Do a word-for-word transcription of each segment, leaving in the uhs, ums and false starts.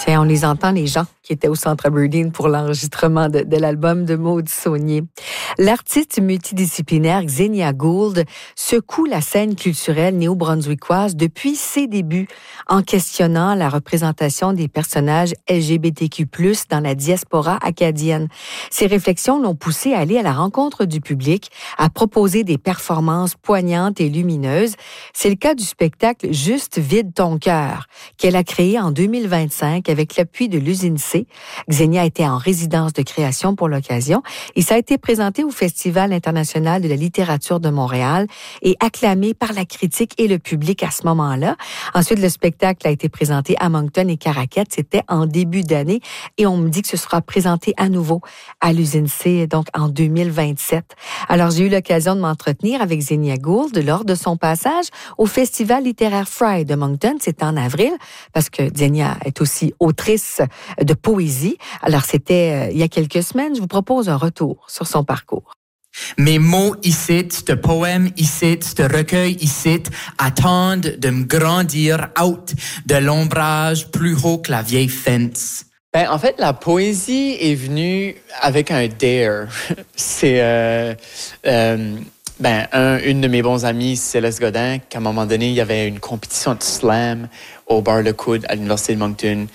Tiens, on les entend, les gens qui étaient au Centre Aberdeen pour l'enregistrement de, de l'album de Maude Saunier. L'artiste multidisciplinaire Xenia Gould secoue la scène culturelle néo-brunswickoise depuis ses débuts en questionnant la représentation des personnages L G B T Q plus, dans la diaspora acadienne. Ses réflexions l'ont poussée à aller à la rencontre du public, à proposer des performances poignantes et lumineuses. C'est le cas du spectacle Juste vide ton cœur, qu'elle a créé en deux mille vingt-cinq avec l'appui de l'Usine C. Xenia était en résidence de création pour l'occasion et ça a été présenté au Festival international de la littérature de Montréal et acclamé par la critique et le public à ce moment-là. Ensuite, le spectacle a été présenté à Moncton et Caraquette. C'était en début d'année et on me dit que ce sera présenté à nouveau à l'Usine C, donc en deux mille vingt-sept. Alors, j'ai eu l'occasion de m'entretenir avec Xenia Gould lors de son passage au Festival littéraire Fry de Moncton. C'était en avril parce que Xenia est aussi autrice de poésie. Alors, c'était euh, il y a quelques semaines. Je vous propose un retour sur son parcours. Mes mots ici, ce poème ici, ce recueil ici, attendent de me grandir out de l'ombrage plus haut que la vieille fence. Ben, en fait, la poésie est venue avec un dare. C'est euh, euh, ben, un, une de mes bons amis, Céleste Godin, qu'à un moment donné, il y avait une compétition de slam au bar Le Coude à l'Université de Moncton.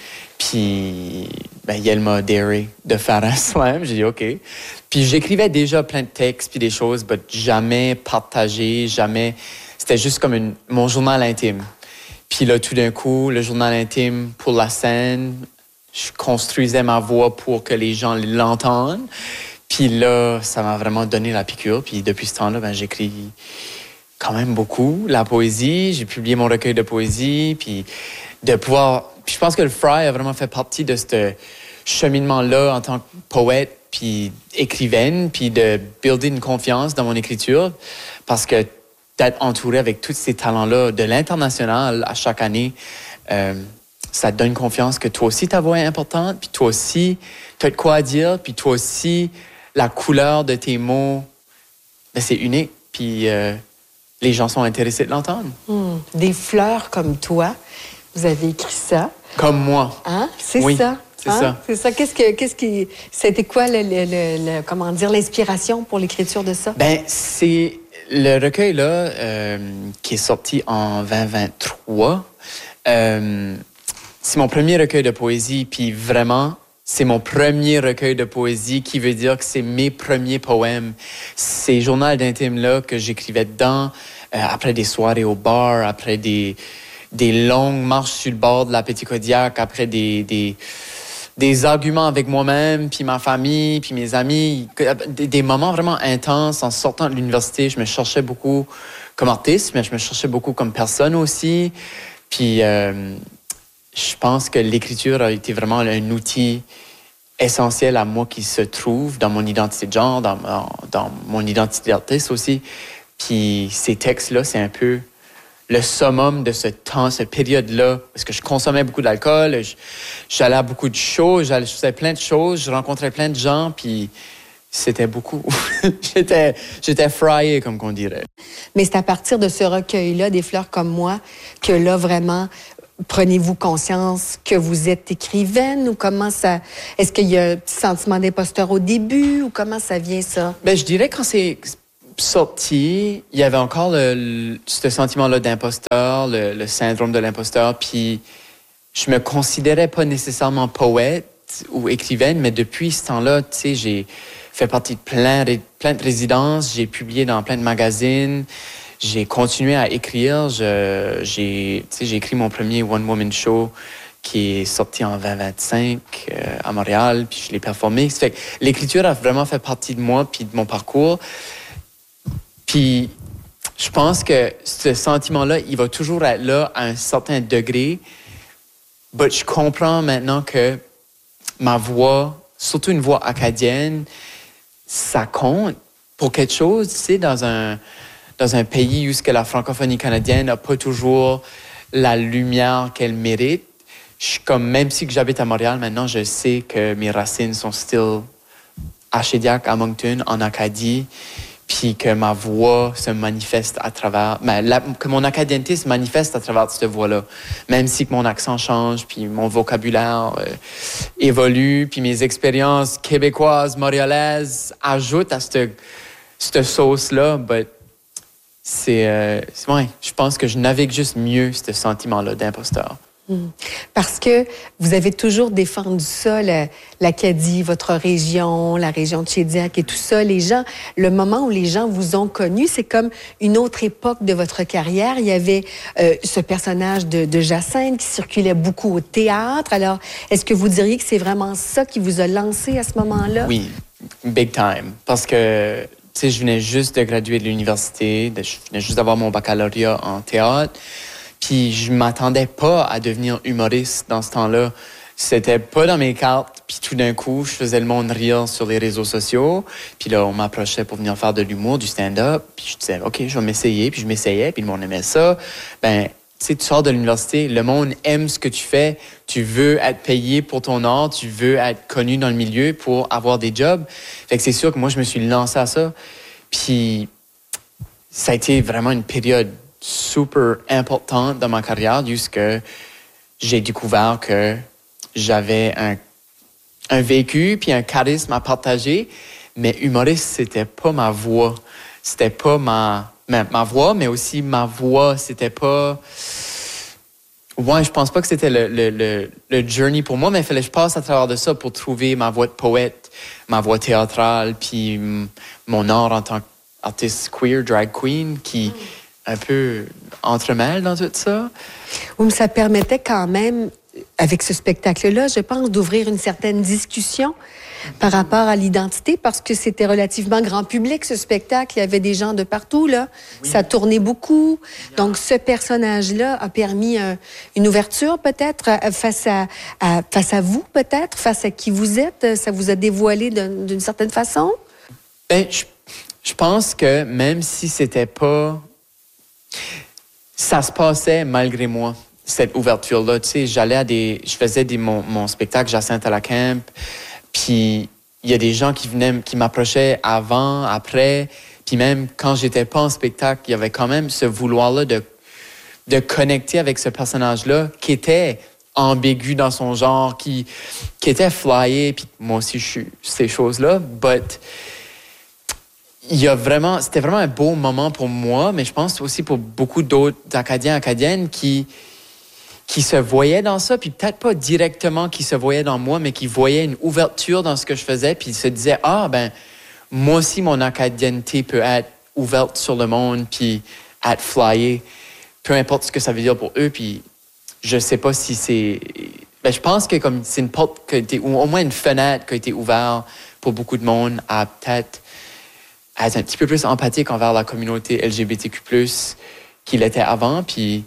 Puis, ben, elle m'a daré de faire un slam. J'ai dit OK. Puis, j'écrivais déjà plein de textes puis des choses, mais jamais partagé, jamais. C'était juste comme une, mon journal intime. Puis là, tout d'un coup, le journal intime pour la scène, je construisais ma voix pour que les gens l'entendent. Puis là, ça m'a vraiment donné la piqûre. Puis depuis ce temps-là, ben, j'écris quand même beaucoup la poésie. J'ai publié mon recueil de poésie. Puis de pouvoir... Puis je pense que le Fry a vraiment fait partie de ce cheminement-là en tant que poète puis écrivaine, puis de builder une confiance dans mon écriture. Parce que d'être entouré avec tous ces talents-là de l'international à chaque année... Euh, ça te donne confiance que toi aussi, ta voix est importante, puis toi aussi, tu as de quoi dire, puis toi aussi, la couleur de tes mots, ben, c'est unique, puis euh, les gens sont intéressés de l'entendre. Mmh. Des fleurs comme toi, vous avez écrit ça. Comme moi. Hein? C'est oui, ça. c'est hein? ça. C'est ça. Qu'est-ce que, qu'est-ce qui, c'était quoi le, le, le, le comment dire, l'inspiration pour l'écriture de ça? Ben, c'est le recueil-là euh, qui est sorti en vingt vingt-trois. Euh, C'est mon premier recueil de poésie, puis vraiment, c'est mon premier recueil de poésie qui veut dire que c'est mes premiers poèmes. Ces journaux d'intime-là que j'écrivais dedans, euh, après des soirées au bar, après des, des longues marches sur le bord de la Petite-Kodiak, après des, des, des arguments avec moi-même, puis ma famille, puis mes amis, des, des moments vraiment intenses. En sortant de l'université, je me cherchais beaucoup comme artiste, mais je me cherchais beaucoup comme personne aussi. Puis... Euh, Je pense que l'écriture a été vraiment un outil essentiel à moi qui se trouve dans mon identité de genre, dans, dans mon identité d'artiste aussi. Puis ces textes-là, c'est un peu le summum de ce temps, cette période-là, parce que je consommais beaucoup d'alcool, je, j'allais à beaucoup de shows, j'allais, je faisais plein de choses, je rencontrais plein de gens, puis c'était beaucoup. j'étais, j'étais fryé, comme qu'on dirait. Mais c'est à partir de ce recueil-là, Des fleurs comme moi, que là, vraiment... Prenez-vous conscience que vous êtes écrivaine ou comment ça... Est-ce qu'il y a un petit sentiment d'imposteur au début ou comment ça vient, ça? Ben, je dirais quand c'est sorti, il y avait encore le, le, ce sentiment-là d'imposteur, le, le syndrome de l'imposteur, puis je me considérais pas nécessairement poète ou écrivaine, mais depuis ce temps-là, tu sais, j'ai fait partie de plein, plein de résidences, j'ai publié dans plein de magazines. J'ai continué à écrire. Je, j'ai, tu sais, j'ai écrit mon premier One Woman Show qui est sorti en vingt vingt-cinq euh, à Montréal, puis je l'ai performé. Ça fait que l'écriture a vraiment fait partie de moi puis de mon parcours. Puis je pense que ce sentiment-là, il va toujours être là à un certain degré. Mais je comprends maintenant que ma voix, surtout une voix acadienne, ça compte pour quelque chose, tu sais, dans un... dans un pays où ce que la francophonie canadienne n'a pas toujours la lumière qu'elle mérite. Je suis comme, même si que j'habite à Montréal, maintenant, je sais que mes racines sont still à Shediac, à Moncton, en Acadie. puis que ma voix se manifeste à travers, ben, la, que mon acadienneté se manifeste à travers cette voix-là. Même si que mon accent change, puis mon vocabulaire euh, évolue, puis mes expériences québécoises, montréalaises ajoutent à cette, cette sauce-là, but c'est, euh, c'est, ouais, je pense que je navigue juste mieux ce sentiment-là d'imposteur. Parce que vous avez toujours défendu ça, la, l'Acadie, votre région, la région de Shediac et tout ça. Les gens, le moment où les gens vous ont connu, c'est comme une autre époque de votre carrière. Il y avait euh, ce personnage de, de Jacinthe qui circulait beaucoup au théâtre. Alors, est-ce que vous diriez que c'est vraiment ça qui vous a lancé à ce moment-là? Oui, big time. Parce que, tu sais, je venais juste de graduer de l'université, je venais juste d'avoir mon baccalauréat en théâtre. Puis je m'attendais pas à devenir humoriste dans ce temps-là. C'était pas dans mes cartes. Puis tout d'un coup, je faisais le monde rire sur les réseaux sociaux. Puis là, on m'approchait pour venir faire de l'humour, du stand-up. Puis je disais, OK, je vais m'essayer. Puis je m'essayais. Puis le monde aimait ça. Ben, tu sais, tu sors de l'université, le monde aime ce que tu fais. Tu veux être payé pour ton art. Tu veux être connu dans le milieu pour avoir des jobs. Fait que c'est sûr que moi, je me suis lancé à ça. Puis ça a été vraiment une période super importante dans ma carrière, jusque j'ai découvert que j'avais un, un vécu puis un charisme à partager, mais humoriste, c'était pas ma voix. C'était pas ma, ma, ma voix, mais aussi ma voix, c'était pas... Ouais, je pense pas que c'était le, le, le, le journey pour moi, mais il fallait que je passe à travers de ça pour trouver ma voix de poète, ma voix théâtrale, puis m- mon art en tant qu'artiste queer, drag queen, qui... un peu entremêle dans tout ça. Oui, mais ça permettait quand même, avec ce spectacle-là, je pense, d'ouvrir une certaine discussion par rapport à l'identité, parce que c'était relativement grand public, ce spectacle. Il y avait des gens de partout, là. Oui. Ça tournait beaucoup. Donc, ce personnage-là a permis un, une ouverture, peut-être, face à, à, face à vous, peut-être, face à qui vous êtes. Ça vous a dévoilé d'une, d'une certaine façon? Ben, je, je pense que même si c'était pas... Ça se passait malgré moi, cette ouverture-là. Tu sais, j'allais à des... Je faisais des, mon, mon spectacle Jacinthe à la Camp, puis il y a des gens qui venaient, qui m'approchaient avant, après, puis même quand j'étais pas en spectacle, il y avait quand même ce vouloir-là de, de connecter avec ce personnage-là qui était ambigu dans son genre, qui, qui était flyé, puis moi aussi, je suis ces choses-là, but... Il y a vraiment, c'était vraiment un beau moment pour moi, mais je pense aussi pour beaucoup d'autres Acadiens, Acadiennes qui, qui se voyaient dans ça, puis peut-être pas directement qui se voyaient dans moi, mais qui voyaient une ouverture dans ce que je faisais, puis ils se disaient, ah, ben, moi aussi, mon acadienneté peut être ouverte sur le monde, puis être flyée, peu importe ce que ça veut dire pour eux, puis je sais pas si c'est... Ben, je pense que comme c'est une porte qui a été, ou au moins une fenêtre qui a été ouverte pour beaucoup de monde à peut-être être un petit peu plus empathique envers la communauté L G B T Q plus, qu'il était avant. Puis,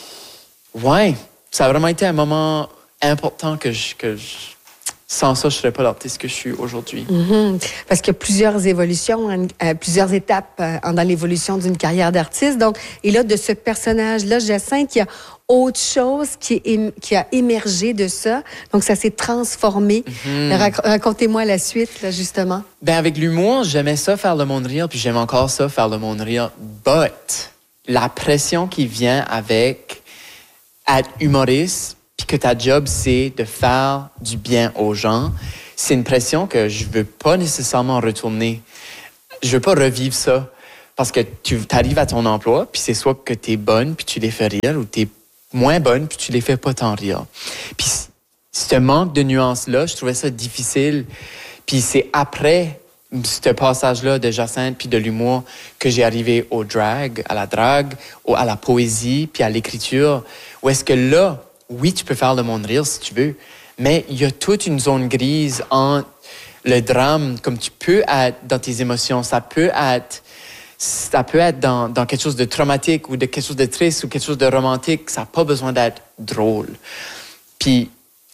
ouais, ça a vraiment été un moment important que je... Que je sans ça, je ne serais pas l'artiste que je suis aujourd'hui. Mm-hmm. Parce qu'il y a plusieurs évolutions, euh, plusieurs étapes euh, dans l'évolution d'une carrière d'artiste. Donc, et là, de ce personnage-là, Jacinthe, il y a autre chose qui, est, qui a émergé de ça. Donc, ça s'est transformé. Mm-hmm. Rac- racontez-moi la suite, là, justement. Ben, avec l'humour, j'aimais ça faire le monde rire, puis j'aime encore ça faire le monde rire. But, la pression qui vient avec être humoriste, puis que ta job, c'est de faire du bien aux gens, c'est une pression que je veux pas nécessairement retourner. Je veux pas revivre ça. Parce que tu arrives à ton emploi, puis c'est soit que tu es bonne, puis tu les fais rire, ou tu es moins bonne, puis tu les fais pas tant rire. Puis ce manque de nuances-là, je trouvais ça difficile. Puis c'est après ce passage-là de Jacinthe, puis de l'humour, que j'ai arrivé au drag, à la drague, au, à la poésie, puis à l'écriture, où est-ce que là, oui, tu peux faire le monde rire si tu veux, mais il y a toute une zone grise entre le drame, comme tu peux être dans tes émotions, ça peut être, ça peut être dans, dans quelque chose de traumatique ou de quelque chose de triste ou quelque chose de romantique, ça n'a pas besoin d'être drôle. Puis,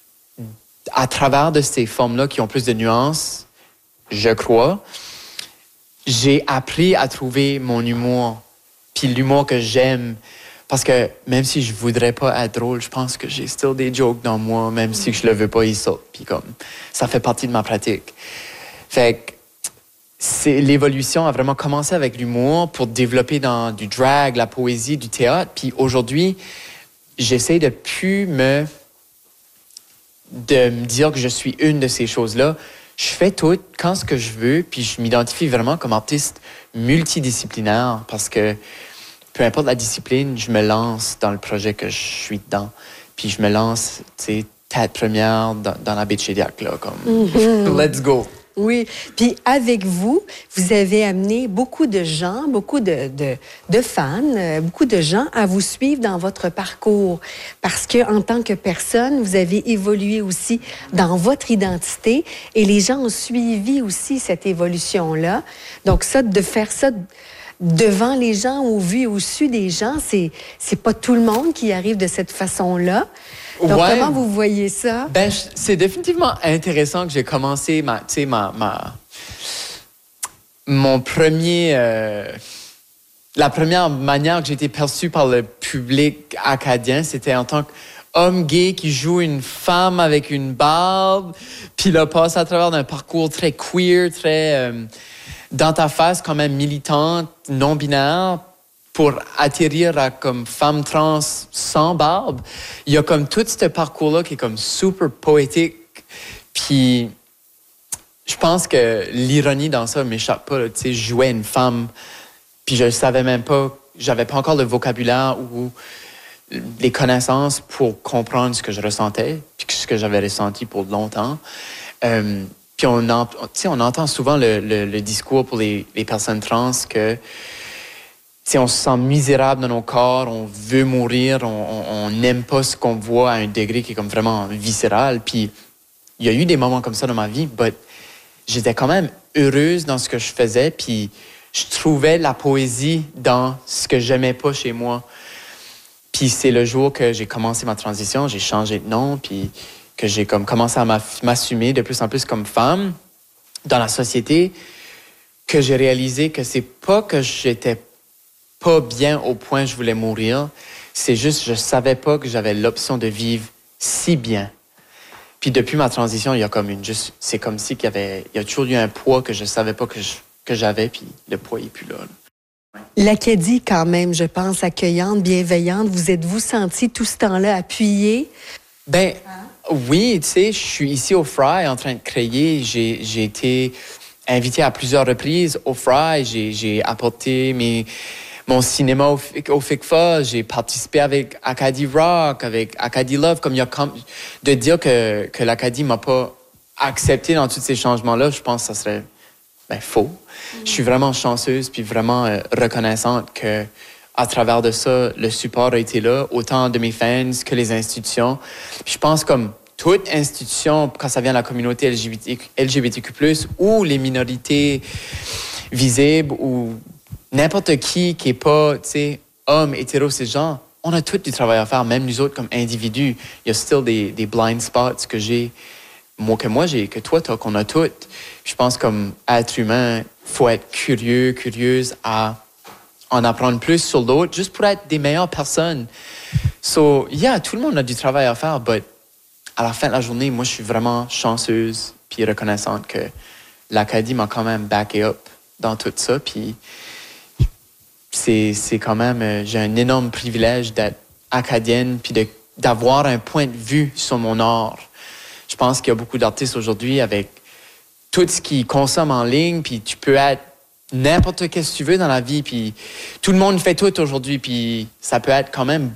à travers de ces formes-là qui ont plus de nuances, je crois, j'ai appris à trouver mon humour, puis l'humour que j'aime. Parce que même si je voudrais pas être drôle, je pense que j'ai still des jokes dans moi, même si je le veux pas, ils sortent. Puis comme, ça fait partie de ma pratique. Fait que c'est, l'évolution a vraiment commencé avec l'humour pour développer dans du drag, la poésie, du théâtre. Puis aujourd'hui, j'essaie de plus me... de me dire que je suis une de ces choses-là. Je fais tout quand ce que je veux, puis je m'identifie vraiment comme artiste multidisciplinaire parce que peu importe la discipline, je me lance dans le projet que je suis dedans. Puis je me lance, tu sais, tête première dans, dans la baie de Shediac, là, comme mm-hmm. Let's go! Oui, puis avec vous, vous avez amené beaucoup de gens, beaucoup de, de, de fans, euh, beaucoup de gens à vous suivre dans votre parcours. Parce que en tant que personne, vous avez évolué aussi dans votre identité et les gens ont suivi aussi cette évolution-là. Donc ça, de faire ça devant les gens, au vu et au su des gens, c'est, c'est pas tout le monde qui arrive de cette façon-là. Donc, ouais. Comment vous voyez ça? Ben, c'est définitivement intéressant que j'ai commencé ma, tu sais, ma, ma, mon premier, euh, la première manière que j'ai été perçu par le public acadien, c'était en tant qu'homme gay qui joue une femme avec une barbe, puis là, passe à travers d'un parcours très queer, très euh, dans ta face, quand même militante, non-binaire, pour atterrir à comme femme trans sans barbe. Il y a comme tout ce parcours-là qui est comme super poétique. Puis je pense que l'ironie dans ça m'échappe pas. Tu sais, je jouais une femme, puis je savais même pas, j'avais pas encore le vocabulaire ou les connaissances pour comprendre ce que je ressentais, puis ce que j'avais ressenti pour longtemps. Euh, puis on, en, tu sais, on entend souvent le, le, le discours pour les, les personnes trans que si on se sent misérable dans nos corps, on veut mourir, on n'aime pas ce qu'on voit à un degré qui est comme vraiment viscéral. Puis il y a eu des moments comme ça dans ma vie, mais j'étais quand même heureuse dans ce que je faisais, puis je trouvais la poésie dans ce que j'aimais pas chez moi. Puis c'est le jour que j'ai commencé ma transition, j'ai changé de nom, puis que j'ai comme commencé à m'assumer de plus en plus comme femme dans la société, que j'ai réalisé que c'est pas que j'étais pas bien au point où je voulais mourir. C'est juste je savais pas que j'avais l'option de vivre si bien. Puis depuis ma transition, il y a comme une juste c'est comme si qu'il y avait il y a toujours eu un poids que je savais pas que je, que j'avais, puis le poids est plus là. là. L'Acadie, quand même, je pense, accueillante, bienveillante. Vous êtes-vous senti tout ce temps-là appuyé? Ben hein? Oui, tu sais, je suis ici au Fry en train de créer. J'ai, j'ai été invité à plusieurs reprises au Fry. J'ai, j'ai apporté mes mon cinéma au, au F I C F A, j'ai participé avec Acadie Rock, avec Acadie Love, comme il y a comme, de dire que, que l'Acadie m'a pas accepté dans tous ces changements-là, je pense que ça serait ben, faux. Mm-hmm. Je suis vraiment chanceuse puis vraiment euh, reconnaissante que à travers de ça, le support a été là, autant de mes fans que les institutions. Puis je pense comme toute institution, quand ça vient de la communauté L G B T, L G B T Q plus, ou les minorités visibles, ou n'importe qui qui est pas, tu sais, homme, hétéro, ces gens, on a tout du travail à faire, même nous autres comme individus. Il y a still des, des blind spots que j'ai, moi, que moi j'ai, que toi t'as, qu'on a toutes. Je pense comme être humain, faut être curieux, curieuse à en apprendre plus sur l'autre, juste pour être des meilleures personnes. So, yeah, tout le monde a du travail à faire, but à la fin de la journée, moi, je suis vraiment chanceuse puis reconnaissante que l'Acadie m'a quand même backé up dans tout ça, puis c'est, c'est quand même, euh, j'ai un énorme privilège d'être acadienne puis de, d'avoir un point de vue sur mon art. Je pense qu'il y a beaucoup d'artistes aujourd'hui avec tout ce qu'ils consomment en ligne, puis tu peux être n'importe qu'est-ce que tu veux dans la vie, puis tout le monde fait tout aujourd'hui, puis ça peut être quand même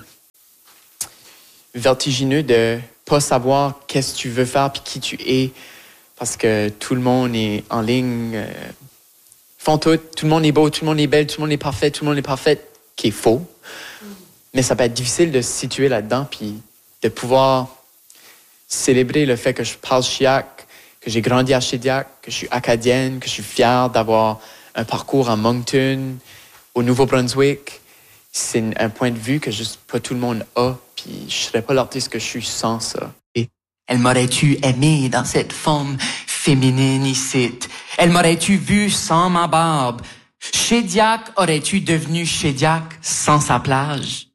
vertigineux de pas savoir qu'est-ce que tu veux faire puis qui tu es, parce que tout le monde est en ligne, euh, font tout, tout le monde est beau, tout le monde est belle, tout le monde est parfait, tout le monde est parfait, qui est faux. Mm. Mais ça peut être difficile de se situer là-dedans puis de pouvoir célébrer le fait que je parle Chiac, que j'ai grandi à Shediac, que je suis acadienne, que je suis fière d'avoir un parcours à Moncton, au Nouveau-Brunswick. C'est un point de vue que juste pas tout le monde a, puis je serais pas l'artiste que je suis sans ça. Et elle m'aurait-tu aimé dans cette forme féminine ici? Elle m'aurait-tu vu sans ma barbe? Shediac aurais-tu devenu Shediac sans sa plage?